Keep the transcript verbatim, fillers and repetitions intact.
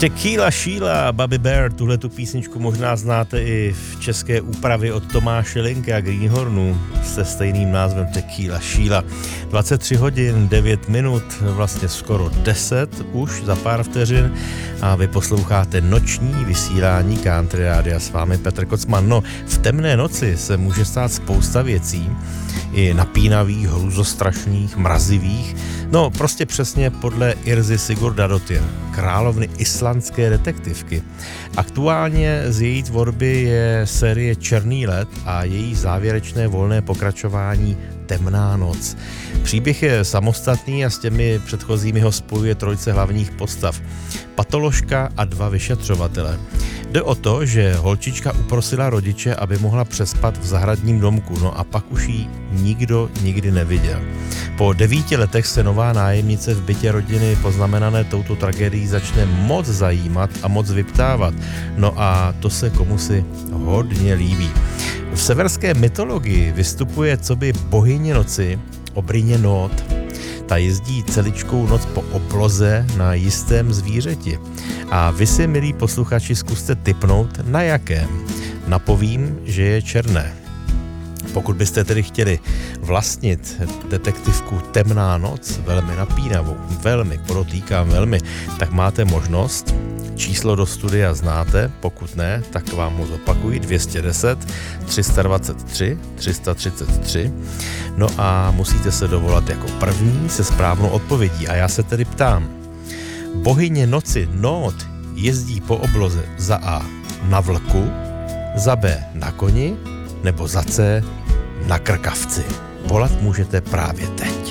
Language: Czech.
Tequila Sheila, Bobby Bear, tuhle tu písničku možná znáte i v české úpravě od Tomáše Linka Greenhornu se stejným názvem Tequila Sheila. dvacet tři hodin, devět minut, vlastně skoro deset už za pár vteřin a vy posloucháte noční vysílání Country Rádia, s vámi Petr Kocman. No, v temné noci se může stát spousta věcí, i napínavých, hruzostrašných, mrazivých, no prostě přesně podle Irzy Sigurdardóttir, královny islandské detektivky. Aktuálně z její tvorby je série Černý led a její závěrečné volné pokračování Temná noc. Příběh je samostatný a s těmi předchozími ho spojuje trojce hlavních postav. Patoložka a dva vyšetřovatele. Jde o to, že holčička uprosila rodiče, aby mohla přespat v zahradním domku, no a pak už ji nikdo nikdy neviděl. Po devíti letech se nová nájemnice v bytě rodiny poznamenané touto tragédií začne moc zajímat a moc vyptávat. No a to se komusi hodně líbí. V severské mytologii vystupuje coby bohyně noci Obrině Nót. Ta jezdí celičkou noc po obloze na jistém zvířeti. A vy si, milí posluchači, zkuste tipnout, na jakém. Napovím, že je černé. Pokud byste tedy chtěli vlastnit detektivku Temná noc, velmi napínavou, velmi, podotýkám velmi, tak máte možnost. Číslo do studia znáte, pokud ne, tak vám ho zopakuji, dvě stě deset, tři sta dvacet tři, tři sta třicet tři. No a musíte se dovolat jako první se správnou odpovědí. A já se tedy ptám, bohyně noci Nót jezdí po obloze za A na vlku, za B na koni, nebo za C na krkavci. Volat můžete právě teď.